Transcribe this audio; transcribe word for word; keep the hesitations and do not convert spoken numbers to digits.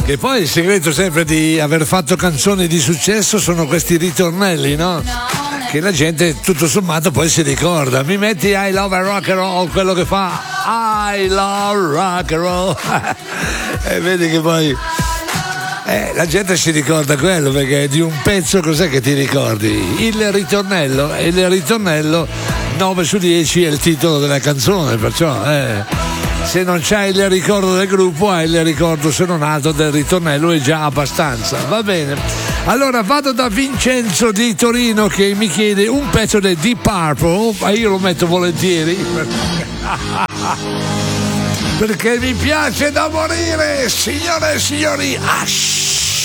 Che poi il segreto sempre di aver fatto canzoni di successo sono questi ritornelli, no? Che la gente tutto sommato poi si ricorda. Mi metti I love rock and roll, quello che fa I love rock and roll. E vedi che poi eh, la gente si ricorda quello, perché di un pezzo cos'è che ti ricordi? Il ritornello, e il ritornello nove su dieci è il titolo della canzone, perciò eh, se non c'hai il ricordo del gruppo hai il ricordo, se non altro, del ritornello, è già abbastanza. Va bene, allora vado da Vincenzo di Torino che mi chiede un pezzo del Deep Purple, ma io lo metto volentieri perché mi piace da morire, signore e signori. Ash.